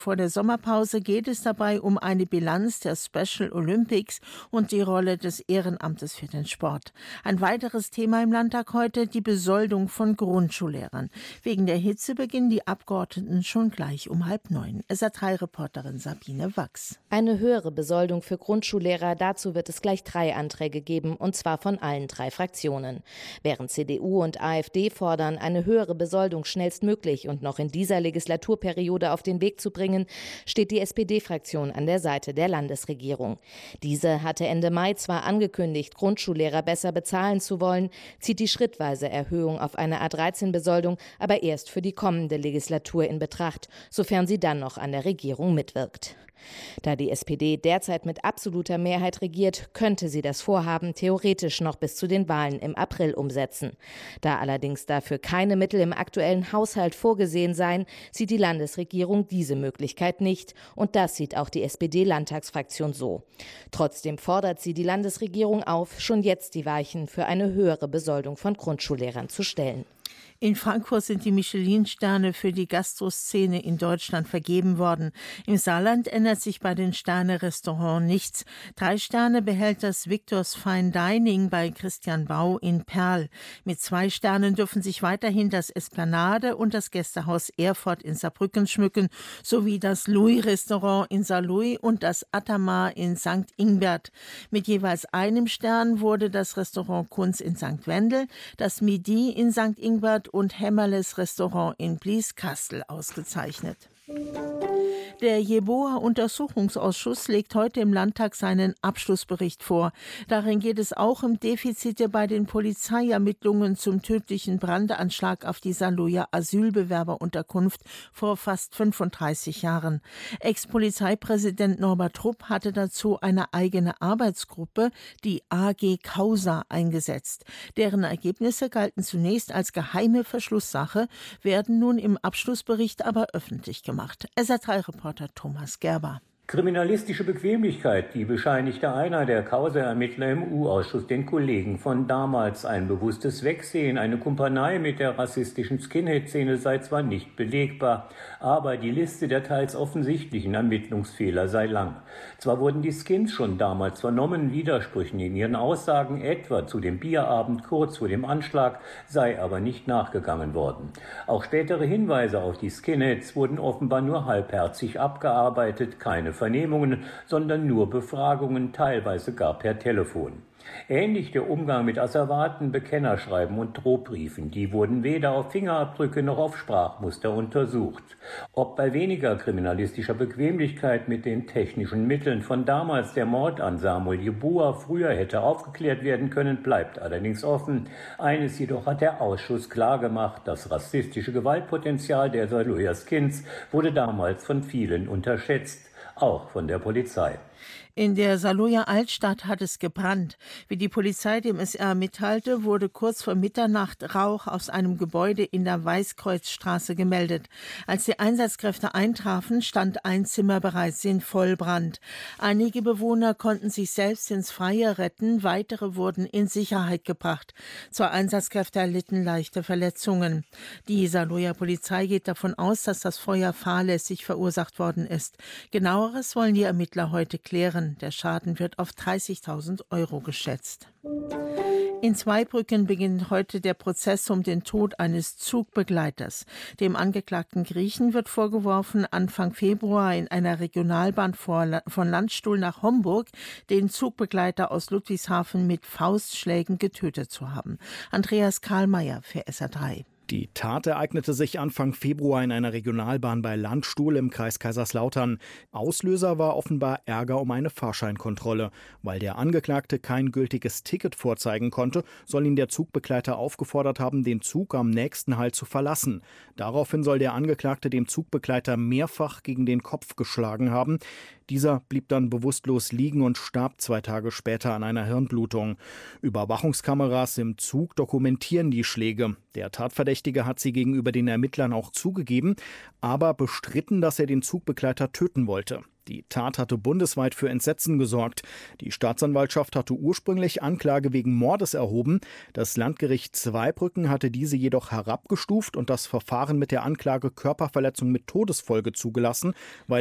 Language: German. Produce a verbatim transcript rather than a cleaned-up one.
Vor der Sommerpause geht es dabei um eine Bilanz der Special Olympics und die Rolle des Ehrenamtes für den Sport. Ein weiteres Thema im Landtag heute, die Besoldung von Grundschullehrern. Wegen der Hitze beginnen die Abgeordneten schon gleich um halb neun. S R drei Reporterin Sabine Wachs. Eine höhere Besoldung für Grundschullehrer, dazu wird es gleich drei Anträge geben, und zwar von allen drei Fraktionen. Während C D U und AfD fordern, eine höhere Besoldung schnellstmöglich und noch in dieser Legislaturperiode auf den Weg zu bringen, steht die S P D-Fraktion an der Seite der Landesregierung. Diese hatte Ende Mai zwar angekündigt, Grundschullehrer besser bezahlen zu wollen, zieht die schrittweise Erhöhung auf eine A dreizehn Besoldung aber erst für die kommende Legislatur in Betracht, sofern sie dann noch an der Regierung mitwirkt. Da die S P D derzeit mit absoluter Mehrheit regiert, könnte sie das Vorhaben theoretisch noch bis zu den Wahlen im April umsetzen. Da allerdings dafür keine Mittel im aktuellen Haushalt vorgesehen seien, sieht die Landesregierung diese Möglichkeit nicht. Und das sieht auch die S P D-Landtagsfraktion so. Trotzdem fordert sie die Landesregierung auf, schon jetzt die Weichen für eine höhere Besoldung von Grundschullehrern zu stellen. In Frankfurt sind die Michelin-Sterne für die Gastroszene in Deutschland vergeben worden. Im Saarland ändert sich bei den Sterne-Restaurants nichts. Drei Sterne behält das Victor's Fine Dining bei Christian Bau in Perl. Mit zwei Sternen dürfen sich weiterhin das Esplanade und das Gästehaus Erfurt in Saarbrücken schmücken, sowie das Louis-Restaurant in Saarlouis und das Attamar in Sankt Ingbert. Mit jeweils einem Stern wurde das Restaurant Kunz in Sankt Wendel, das Midi in Sankt Ingbert und Hämmerles Restaurant in Blieskastel ausgezeichnet. Der Jeboa-Untersuchungsausschuss legt heute im Landtag seinen Abschlussbericht vor. Darin geht es auch um Defizite bei den Polizeiermittlungen zum tödlichen Brandanschlag auf die Saarlouier Asylbewerberunterkunft vor fast fünfunddreißig Jahren. Ex-Polizeipräsident Norbert Rupp hatte dazu eine eigene Arbeitsgruppe, die A G Causa, eingesetzt. Deren Ergebnisse galten zunächst als geheime Verschlusssache, werden nun im Abschlussbericht aber öffentlich gemacht. S R drei Reporter Thomas Gerber. Kriminalistische Bequemlichkeit, die bescheinigte einer der Causa-Ermittler im U-Ausschuss den Kollegen von damals. Ein bewusstes Wegsehen, eine Kumpanei mit der rassistischen Skinhead-Szene sei zwar nicht belegbar, aber die Liste der teils offensichtlichen Ermittlungsfehler sei lang. Zwar wurden die Skins schon damals vernommen, Widersprüchen in ihren Aussagen, etwa zu dem Bierabend kurz vor dem Anschlag, sei aber nicht nachgegangen worden. Auch spätere Hinweise auf die Skinheads wurden offenbar nur halbherzig abgearbeitet, keine Vernehmungen, sondern nur Befragungen, teilweise gar per Telefon. Ähnlich der Umgang mit Asservaten, Bekennerschreiben und Drohbriefen. Die wurden weder auf Fingerabdrücke noch auf Sprachmuster untersucht. Ob bei weniger kriminalistischer Bequemlichkeit mit den technischen Mitteln von damals der Mord an Samuel Jeboa früher hätte aufgeklärt werden können, bleibt allerdings offen. Eines jedoch hat der Ausschuss klargemacht: Das rassistische Gewaltpotenzial der Saarlouier Skins wurde damals von vielen unterschätzt, auch von der Polizei. In der Saarlouier Altstadt hat es gebrannt. Wie die Polizei dem S R mitteilte, wurde kurz vor Mitternacht Rauch aus einem Gebäude in der Weißkreuzstraße gemeldet. Als die Einsatzkräfte eintrafen, stand ein Zimmer bereits in Vollbrand. Einige Bewohner konnten sich selbst ins Freie retten, weitere wurden in Sicherheit gebracht. Zwei Einsatzkräfte erlitten leichte Verletzungen. Die Saarlouier Polizei geht davon aus, dass das Feuer fahrlässig verursacht worden ist. Genaueres wollen die Ermittler heute klären. Der Schaden wird auf dreißigtausend Euro geschätzt. In Zweibrücken beginnt heute der Prozess um den Tod eines Zugbegleiters. Dem angeklagten Griechen wird vorgeworfen, Anfang Februar in einer Regionalbahn von Landstuhl nach Homburg den Zugbegleiter aus Ludwigshafen mit Faustschlägen getötet zu haben. Andreas Karlmeier für S R drei. Die Tat ereignete sich Anfang Februar in einer Regionalbahn bei Landstuhl im Kreis Kaiserslautern. Auslöser war offenbar Ärger um eine Fahrscheinkontrolle. Weil der Angeklagte kein gültiges Ticket vorzeigen konnte, soll ihn der Zugbegleiter aufgefordert haben, den Zug am nächsten Halt zu verlassen. Daraufhin soll der Angeklagte dem Zugbegleiter mehrfach gegen den Kopf geschlagen haben. Dieser blieb dann bewusstlos liegen und starb zwei Tage später an einer Hirnblutung. Überwachungskameras im Zug dokumentieren die Schläge. Der Tatverdächtige hat sie gegenüber den Ermittlern auch zugegeben, aber bestritten, dass er den Zugbegleiter töten wollte. Die Tat hatte bundesweit für Entsetzen gesorgt. Die Staatsanwaltschaft hatte ursprünglich Anklage wegen Mordes erhoben. Das Landgericht Zweibrücken hatte diese jedoch herabgestuft und das Verfahren mit der Anklage Körperverletzung mit Todesfolge zugelassen, weil